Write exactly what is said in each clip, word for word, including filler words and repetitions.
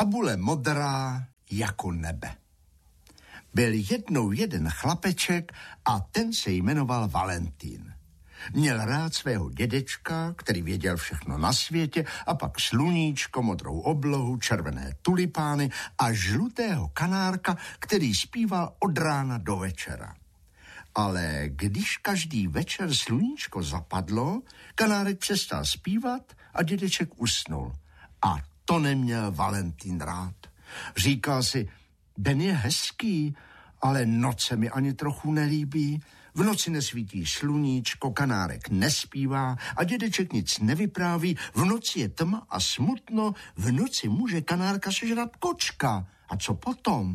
Tabule modrá jako nebe. Byl jednou jeden chlapeček a ten se jmenoval Valentín. Měl rád svého dědečka, který věděl všechno na světě, a pak sluníčko, modrou oblohu, červené tulipány a žlutého kanárka, který zpíval od rána do večera. Ale když každý večer sluníčko zapadlo, kanárek přestal zpívat a dědeček usnul. A to neměl Valentín rád. Říkal si, den je hezký, ale noc se mi ani trochu nelíbí. V noci nesvítí sluníčko, kanárek nespívá a dědeček nic nevypráví. V noci je tma a smutno, v noci může kanárka sežrat kočka. A co potom?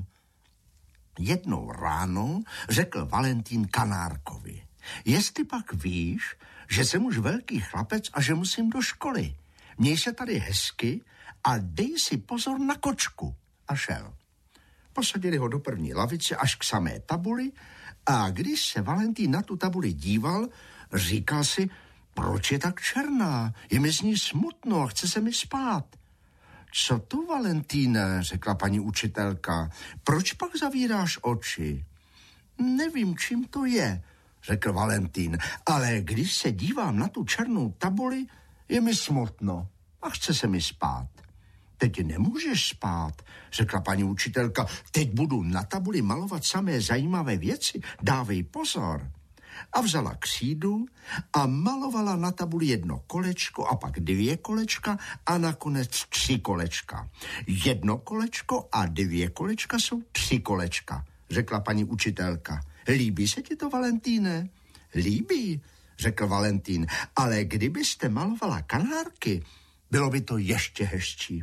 Jednou ráno řekl Valentín kanárkovi, jestli pak víš, že jsem už velký chlapec a že musím do školy. Měj se tady hezky a dej si pozor na kočku. A šel. Posadili ho do první lavice až k samé tabuli a když se Valentín na tu tabuli díval, říkal si, proč je tak černá, je mi z ní smutno a chce se mi spát. Co to, Valentíne, řekla paní učitelka, proč pak zavíráš oči? Nevím, čím to je, řekl Valentín, ale když se dívám na tu černou tabuli, je mi smutno a chce se mi spát. Teď nemůžeš spát, řekla paní učitelka, teď budu na tabuli malovat samé zajímavé věci, dávej pozor. A vzala křídu a malovala na tabuli jedno kolečko a pak dvě kolečka a nakonec tři kolečka. Jedno kolečko a dvě kolečka jsou tři kolečka, řekla paní učitelka. Líbí se ti to, Valentíne? Líbí, řekl Valentín, ale kdybyste malovala kanárky, bylo by to ještě hezčí.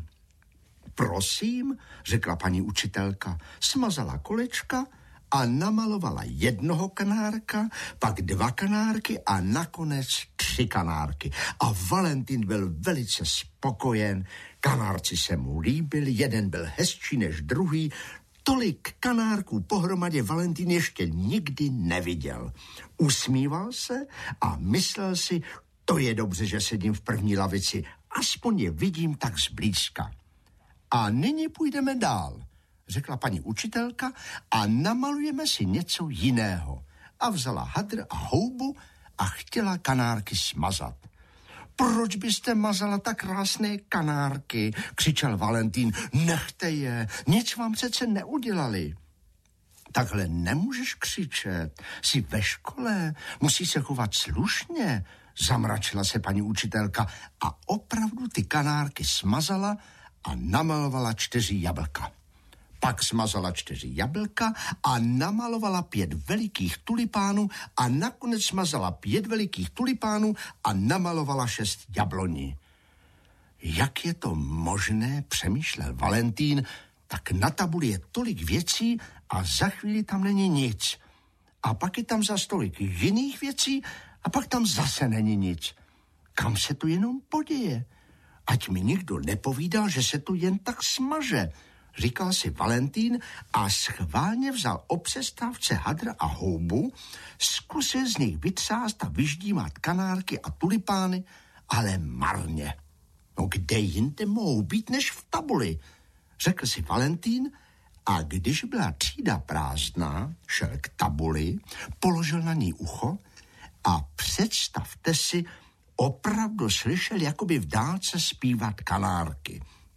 Prosím, řekla paní učitelka, smazala kolečka a namalovala jednoho kanárka, pak dva kanárky a nakonec tři kanárky. A Valentín byl velice spokojen, kanárci se mu líbili, jeden byl hezčí než druhý, tolik kanárků pohromadě Valentín ještě nikdy neviděl. Usmíval se a myslel si, to je dobře, že sedím v první lavici, aspoň je vidím tak zblízka. A nyní půjdeme dál, řekla paní učitelka, a namalujeme si něco jiného. A vzala hadr a houbu a chtěla kanárky smazat. Proč byste mazala tak krásné kanárky, křičel Valentín, nechte je, nic vám přece neudělali. Takhle nemůžeš křičet, jsi ve škole, musí se chovat slušně, zamračila se paní učitelka a opravdu ty kanárky smazala a namalovala čtyři jablka. Pak smazala čtyři jablka a namalovala pět velikých tulipánů a nakonec smazala pět velikých tulipánů a namalovala šest jabloní. Jak je to možné, přemýšlel Valentín, tak na tabuli je tolik věcí a za chvíli tam není nic. A pak je tam za tolik jiných věcí a pak tam zase není nic. Kam se to jenom poděje? Ať mi nikdo nepovídal, že se to jen tak smaže, říkal si Valentín a schválně vzal o přestávce hadr a houbu, zkusil z nich vytřást a vyždímat kanárky a tulipány, ale marně. No kde jinde mohou být než v tabuli, řekl si Valentín a když byla třída prázdná, šel k tabuli, položil na ní ucho a představte si, opravdu slyšel jakoby v dálce zpívat kanárky.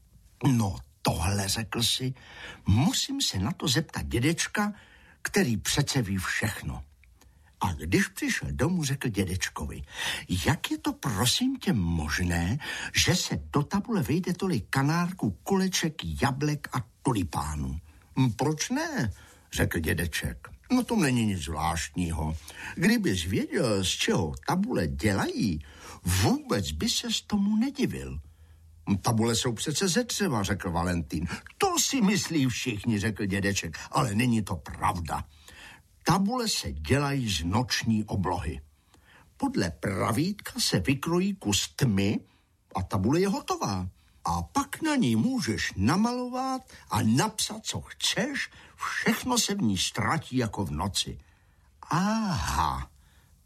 No tohle, řekl si, musím se na to zeptat dědečka, který přece ví všechno. A když přišel domů, řekl dědečkovi, jak je to prosím tě možné, že se do tabule vejde tolik kanárků, koleček, jablek a tulipánů? Proč ne, řekl dědeček. No to není nic zvláštního. Kdybys věděl, z čeho tabule dělají, vůbec by ses tomu nedivil. Tabule jsou přece ze dřeva, řekl Valentín. To si myslí všichni, řekl dědeček, ale není to pravda. Tabule se dělají z noční oblohy. Podle pravítka se vykrojí kus tmy a tabule je hotová. A pak na ní můžeš namalovat a napsat, co chceš, všechno se v ní ztratí jako v noci. Aha,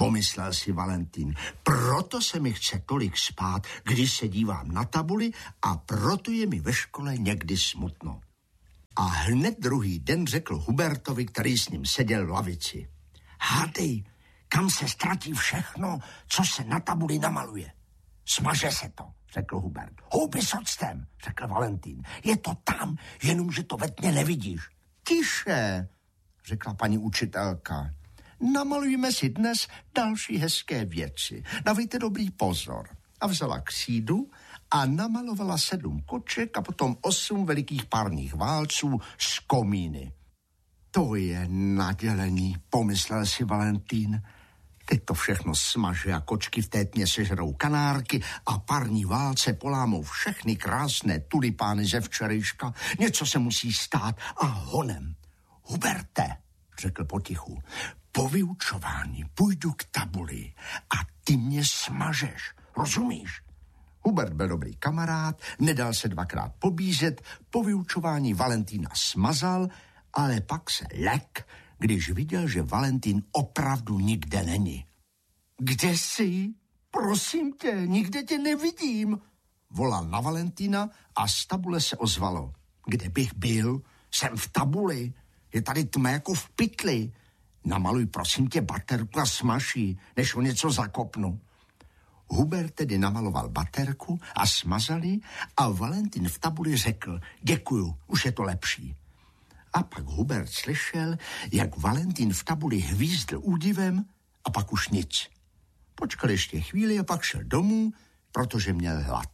pomyslel si Valentín. Proto se mi chce tolik spát, když se dívám na tabuli a proto je mi ve škole někdy smutno. A hned druhý den řekl Hubertovi, který s ním seděl v lavici. Hádej, kam se ztratí všechno, co se na tabuli namaluje. Smaže se to, řekl Hubert. Houby s octem, řekl Valentín. Je to tam, jenomže to ve tmě nevidíš. Tiše, řekla paní učitelka. Namalujeme si dnes další hezké věci. Dávejte dobrý pozor. A vzala křídu a namalovala sedm koček a potom osm velikých párních válců z komíny. To je nadělení, pomyslel si Valentín. Teď to všechno smaže a kočky v té tmě sežerou kanárky a parní válce polámou všechny krásné tulipány ze včerejška. Něco se musí stát a honem. Huberte, řekl potichu, po vyučování půjdu k tabuli a ty mě smažeš, rozumíš? Hubert byl dobrý kamarád, nedal se dvakrát pobízet, po vyučování Valentína smazal, ale pak se lek, když viděl, že Valentín opravdu nikde není. Kde jsi? Prosím tě, nikde tě nevidím, volal na Valentína a z tabule se ozvalo. Kde bych byl? Jsem v tabuli. Je tady tma jako v pytli. Namaluj prosím tě baterku a smaží, než o něco zakopnu. Hubert tedy namaloval baterku a smazali a Valentín v tabuli řekl, děkuju, už je to lepší. A pak Hubert slyšel, jak Valentín v tabuli hvízdl údivem a pak už nic. Počkal ještě chvíli a pak šel domů, protože měl hlad.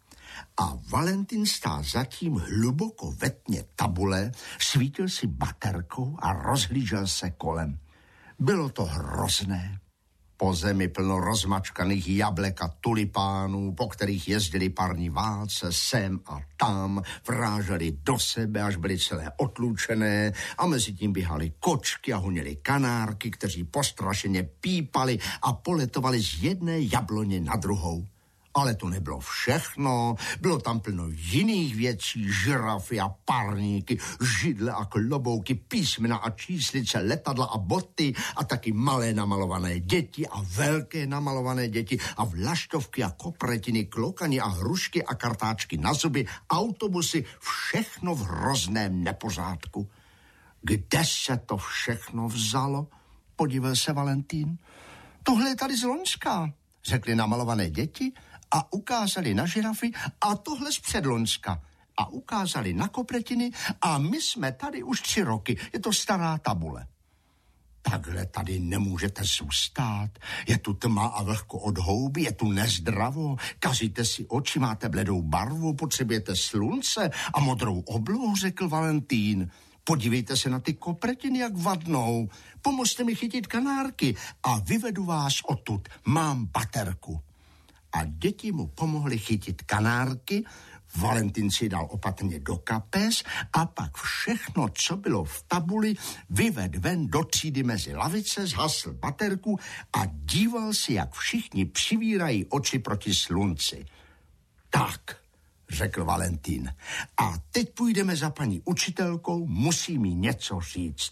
A Valentín stál zatím hluboko ve tmě tabule, svítil si baterkou a rozhlížel se kolem. Bylo to hrozné. Po zemi plno rozmačkaných jablek a tulipánů, po kterých jezdili parní válce sem a tam, vráželi do sebe, až byly celé otlučené a mezi tím běhali kočky a honili kanárky, kteří postrašeně pípali a poletovali z jedné jabloně na druhou. Ale to nebylo všechno, bylo tam plno jiných věcí, žirafy a parníky, židle a klobouky, písmena a číslice, letadla a boty a taky malé namalované děti a velké namalované děti a vlaštovky a kopretiny, klokani a hrušky a kartáčky na zuby, autobusy, všechno v hrozném nepořádku. Kde se to všechno vzalo? Podíval se Valentín. Tohle je tady z Loňska, řekli namalované děti a ukázali na žirafy a tohle z předloňska. A ukázali na kopretiny a my jsme tady už tři roky. Je to stará tabule. Takhle tady nemůžete zůstat. Je tu tma a vlhko od houby, je tu nezdravo. Kazíte si oči, máte bledou barvu, potřebujete slunce a modrou oblohu, řekl Valentín. Podívejte se na ty kopretiny, jak vadnou. Pomozte mi chytit kanárky a vyvedu vás odtud. Mám baterku. A děti mu pomohly chytit kanárky, Valentín si dal opatrně do kapes a pak všechno, co bylo v tabuli, vyvedl ven do třídy mezi lavice, zhasl baterku a díval si, jak všichni přivírají oči proti slunci. Tak, řekl Valentín, a teď půjdeme za paní učitelkou, musí mi něco říct.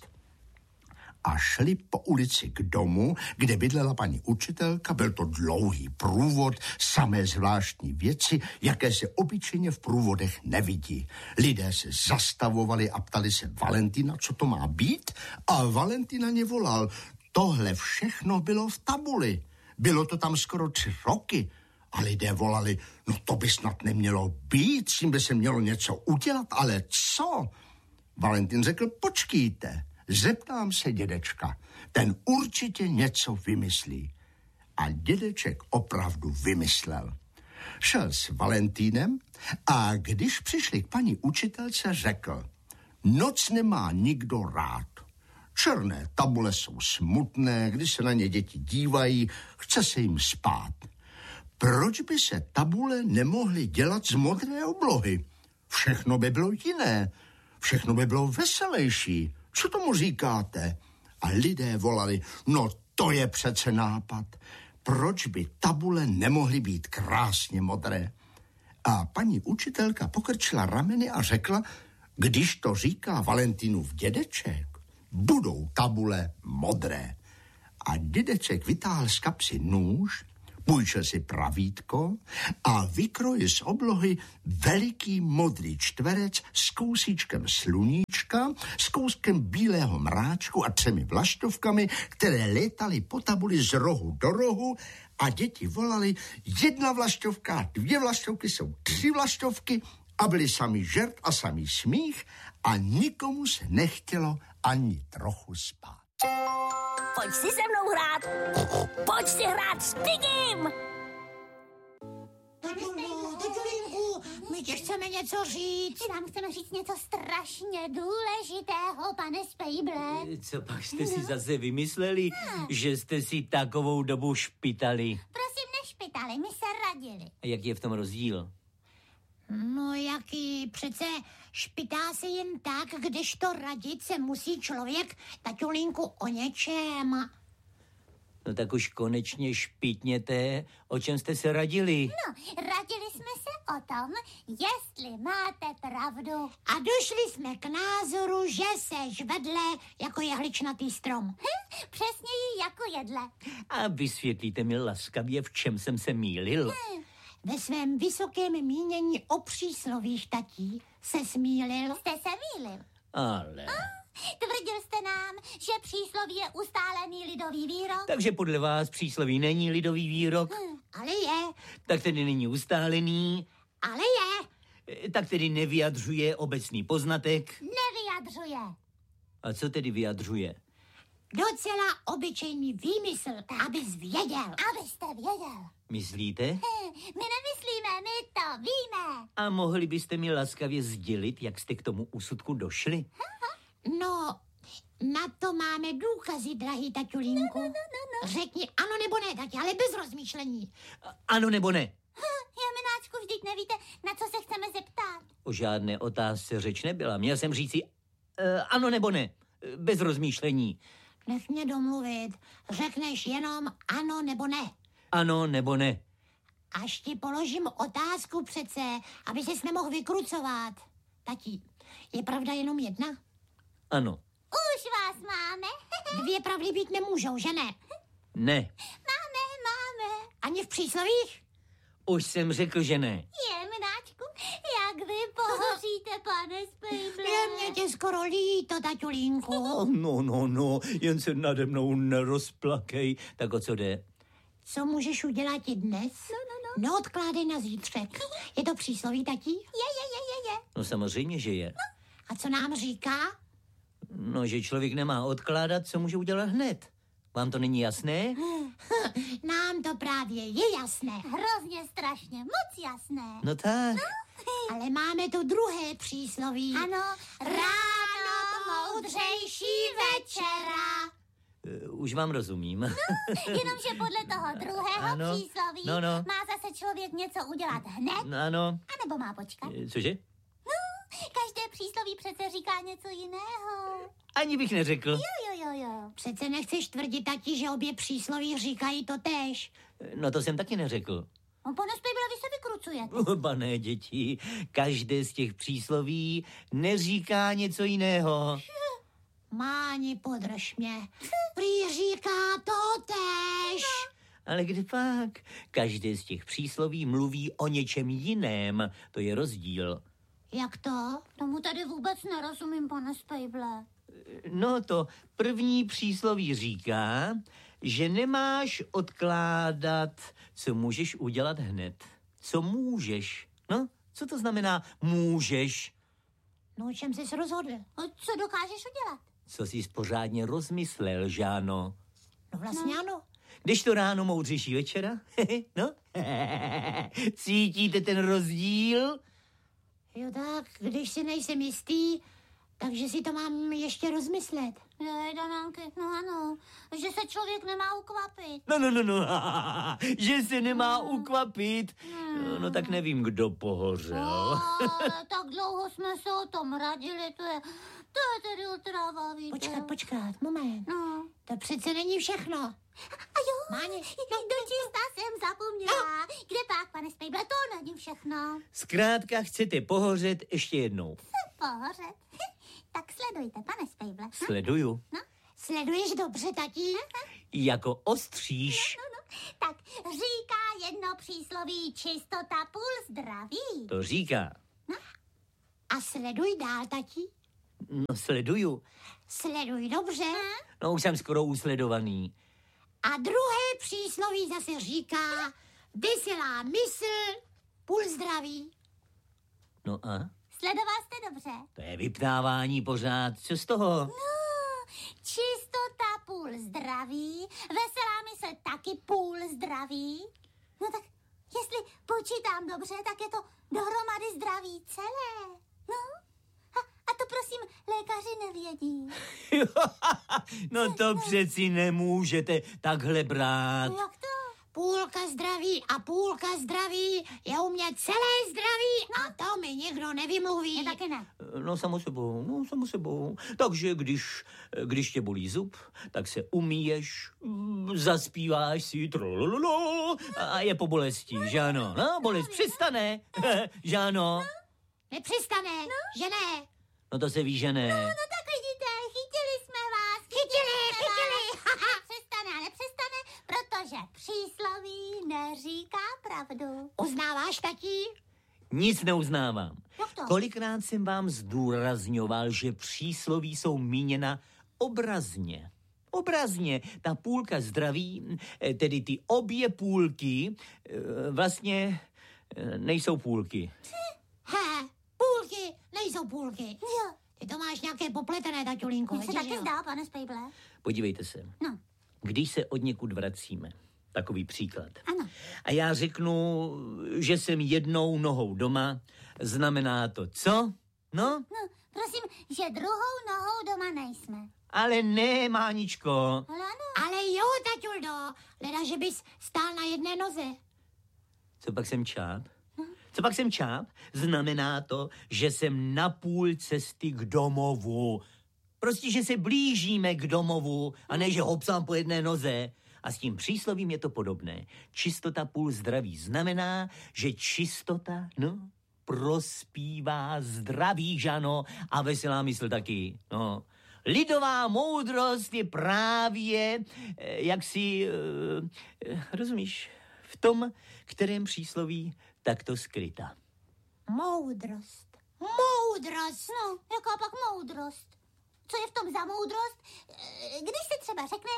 A šli po ulici k domu, kde bydlela paní učitelka. Byl to dlouhý průvod, samé zvláštní věci, jaké se obyčejně v průvodech nevidí. Lidé se zastavovali a ptali se Valentína, co to má být, a Valentín na ně volal. Tohle všechno bylo v tabuli. Bylo to tam skoro tři roky. A lidé volali, no to by snad nemělo být, s tím by se mělo něco udělat, ale co? Valentín řekl, počkejte. Zeptám se dědečka, ten určitě něco vymyslí. A dědeček opravdu vymyslel. Šel s Valentínem a když přišli k paní učitelce, řekl, noc nemá nikdo rád. Černé tabule jsou smutné, když se na ně děti dívají, chce se jim spát. Proč by se tabule nemohly dělat z modré oblohy? Všechno by bylo jiné, všechno by bylo veselější. Co tomu říkáte? A lidé volali, no to je přece nápad. Proč by tabule nemohly být krásně modré? A paní učitelka pokrčila rameny a řekla, když to říká Valentínův dědeček, budou tabule modré. A dědeček vytáhl z kapsy nůž, půjčil si pravítko a vykrojil z oblohy veliký modrý čtverec s kousíčkem sluníčka, s kouskem bílého mráčku a třemi vlaštovkami, které létaly po tabuli z rohu do rohu a děti volali: jedna vlaštovka, dvě vlaštovky jsou tři vlaštovky, a byli sami žert a sami smích a nikomu se nechtělo ani trochu spát. Pojď si se mnou hrát. Pojď si hrát s Pigim. Taťulinku, my ti chceme něco říct. My vám chceme říct něco strašně důležitého, pane Spejble. Co pak jste si zase vymysleli, že jste si takovou dobu špitali? Prosím, nešpitali, my se radili. A jak je v tom rozdíl? No jaký, přece špitá se jen tak, když to radit se musí člověk, taťulinku, o něčem. No tak už konečně špitněte, o čem jste se radili. No, radili jsme se o tom, jestli máte pravdu. A došli jsme k názoru, že seš vedle jako jehličnatý strom. Hm, přesněji jako jedle. A vysvětlíte mi laskavě, v čem jsem se mýlil. Hm. Ve svém vysokém mínění o příslovích, tatí, se smílil. Jste se mýlil. Ale... Tvrdil jste nám, že přísloví je ustálený lidový výrok. Takže podle vás přísloví není lidový výrok? Hm. Ale je, Tak tedy není ustálený? ale je. Tak tedy nevyjadřuje obecný poznatek? Nevyjadřuje. A co tedy vyjadřuje? Docela obyčejný výmysl, abys věděl. Abyste věděl. Myslíte? Hm, my nemyslíme, my to víme. A mohli byste mi laskavě sdělit, jak jste k tomu úsudku došli? No, na to máme důkazy, drahý taťulínku. No, no, no, no. Řekni ano nebo ne, tati, ale bez rozmýšlení. Ano nebo ne? Jemináčku, vždyť nevíte, na co se chceme zeptat. O žádné otázce řeč nebyla. Měl jsem říci uh, ano nebo ne, bez rozmýšlení. Nech mě domluvit. Řekneš jenom ano nebo ne. Ano nebo ne. Až ti položím otázku přece, aby ses nemohl vykrucovat. Tati, je pravda jenom jedna? Ano. Už vás máme. Dvě pravdy být nemůžou, že ne? Ne. Máme, máme. Ani v příslovích? Už jsem řekl, že ne. Jemináčku, jak vy pohoříte, pane Spejble. Je mě tě skoro líto, taťulínku. Oh, no, no, no, jen se nade mnou nerozplakej. Tak o co jde? Co můžeš udělat i dnes? No, no, no. Neodkládej na zítřek. Je to přísloví, tatí? Je, je, je, je, je. No samozřejmě, že je. A co nám říká? No, že člověk nemá odkládat, co může udělat hned. Vám to není jasné? Nám to právě je jasné. Hrozně strašně, moc jasné. No tak. Ale máme tu druhé přísloví. Ano, Ráno moudřejší večera. Uh, už vám rozumím. jenomže podle toho druhého Ano. přísloví No, no. má zase člověk něco udělat hned, No, ano. anebo má počkat. Eh, Cože? Každé přísloví přece říká něco jiného. Ani bych neřekl. Jo, jo, jo, jo. Přece nechceš tvrdit, tati, že obě přísloví říkají to též. No to jsem taky neřekl. No, pane Spejble, vy se vykrucujete. Pane děti, každé z těch přísloví neříká něco jiného. Máni, podrž mě. Prý říká to též. Ale kde pak? Každé z těch přísloví mluví o něčem jiném. To je rozdíl. Jak to? Tomu tady vůbec nerozumím, pane Spejble. No to první přísloví říká, že nemáš odkládat, co můžeš udělat hned. Co můžeš? No, co to znamená můžeš? No, o čem jsi rozhodl? A co dokážeš udělat? Co jsi pořádně rozmyslel, Žáno? No vlastně ano. Když to ráno moudřejší večera? No? Cítíte ten rozdíl? Jo tak, když si nejsem jistý, takže si to mám ještě rozmyslet. Jej, Danánky, no ano, že se člověk nemá ukvapit. No, no, no, no, že se nemá ukvapit. No, no tak nevím, kdo pohořel. Ale tak dlouho jsme se o tom radili, to je, to je tedy otrava, víte. Počkat, počkat, moment. No. To přece není všechno. A jo, Máni, no, dočista jsem zapomněla. Kde pak, pane Spejble, to není všechno. Zkrátka chcete pohořet ještě jednou. Pohořet. Tak sledujte, pane Spejble. Hm? Sleduju. No. Sleduješ dobře, tatí? Jako ostříž. No, no, tak říká jedno přísloví čistota půl zdraví. To říká. A sleduj dál, tatí. No, sleduju. Sleduj dobře. No, už jsem skoro usledovaný. A druhé přísloví zase říká, veselá mysl, půl zdraví. No a? Sledoval jste dobře? To je vyptávání pořád. Co z toho? No, čistota půl zdraví, veselá mysl taky půl zdraví. No tak, jestli počítám dobře, tak je to dohromady zdraví celé. No, a, a to prosím lékaři nevědí. No to přeci nemůžete takhle brát. Jak to? Půlka zdraví a půlka zdraví je u mě celé zdraví a to mi nikdo nevymluví. Je taky ne. No samo sebou, no samo sebou. Takže když, když tě bolí zub, tak se umíješ, zaspíváš si trolololo a je po bolesti, že ano? No, bolest přestane, že ano? Nepřestane, že ne? No to se ví, že ne. No tak vidíte, chytili jsme vás. Chytili, chytili. Přestane a nepřestane, protože přísloví neříká pravdu. Uznáváš, tatí? Nic neuznávám. Jak to? Kolikrát jsem vám zdůrazňoval, že přísloví jsou míněna obrazně. Obrazně. Ta půlka zdraví, tedy ty obě půlky, vlastně nejsou půlky. He, půlky nejsou půlky. Jo, Ty to máš nějaké popletené, taťulínko. mně se vidíš, taky jo? zdá, pane Spejble. Podívejte se. No, Když se od někud vracíme, takový příklad. ano. A já řeknu, že jsem jednou nohou doma, znamená to co? No, No, prosím, že druhou nohou doma nejsme. ale ne, Máničko. Ale ano. Ale jo, taťuldo, leda, že bys stál na jedné noze. Co pak jsem čáp? Co pak jsem čáp? Znamená to, že jsem na půl cesty k domovu. Prostě, že se blížíme k domovu a ne, že hopsám po jedné noze. A s tím příslovím je to podobné. Čistota půl zdraví znamená, že čistota, no, prospívá zdraví, žano, a veselá mysl taky, no. Lidová moudrost je právě, eh, jak si, eh, rozumíš, v tom, kterém přísloví takto skryta. Moudrost. Moudrost. No, jaká pak moudrost? Co je v tom za moudrost? Eh, Když se třeba řekne,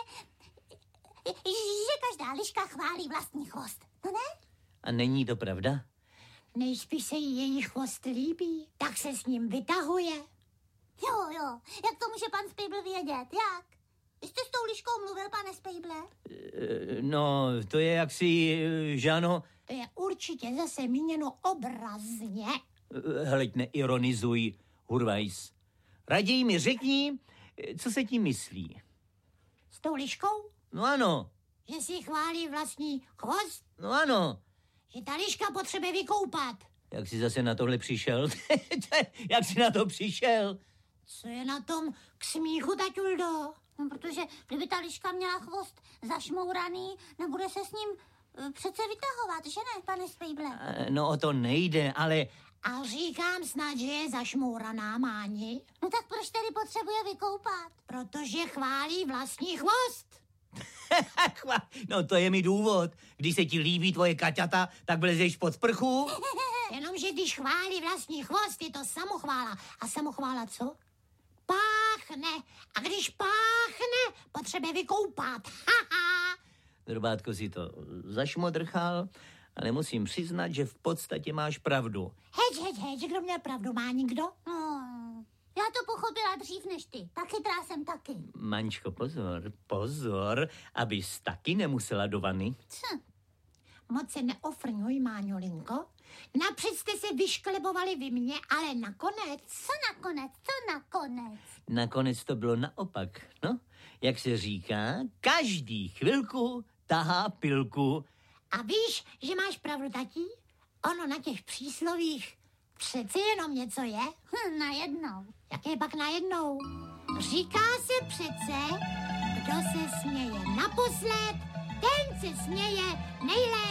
eh, že každá liška chválí vlastní chvost. No ne? A není to pravda? Nejspíš se jí její chvost líbí, tak se s ním vytahuje. Jo, jo. Jak to může pan Spejbl vědět? Jak? Vy jste s tou liškou mluvil, pane Spejble? Eh, No, to je jaksi, eh, že ano, To je určitě zase míněno obrazně. eh, hleď, neironizuj, Hurvajs. Raději mi řekni, eh, co se tím myslí. S tou liškou, No ano, že si chválí vlastní chvost, no ano. že ta liška potřebuje vykoupat. Jak jsi zase na tohle přišel? Jak jsi na to přišel? Co je na tom k smíchu, taťuldo? No, protože kdyby ta liška měla chvost zašmouraný, nebude se s ním eh, přece vytahovat, že ne, pane Spejble? Eh, No o to nejde, ale A říkám snad, že je zašmouraná, Máni, No tak proč tedy potřebuje vykoupat? protože chválí vlastní chvost. no to je mi důvod. Když se ti líbí tvoje kaťata, tak vlezeš pod sprchu. Jenomže když chválí vlastní chvost, je to samochvála. A samochvála co? Páchne. A když páchne, potřebuje vykoupat. Haha. Drobátko si to zašmodrchal, ale musím přiznat, že v podstatě máš pravdu. Heď, heď, heď, kdo měl pravdu, má někdo? No, já to pochopila dřív než ty. Tak chytrá jsem taky. Maničko, pozor, pozor, abys taky nemusela do vany. Co? Moc se neofrňuj, Máňolinko. Napřed jste se vyšklebovali vy mě, ale nakonec... Co nakonec? Co nakonec? Nakonec to bylo naopak, no. Jak se říká, každý chvilku tahá pilku. A víš, že máš pravdu, tatí? Ono na těch příslovích přece jenom něco je. Hm, najednou. Jak je pak najednou? Říká se přece, kdo se směje naposled, ten se směje nejlépe.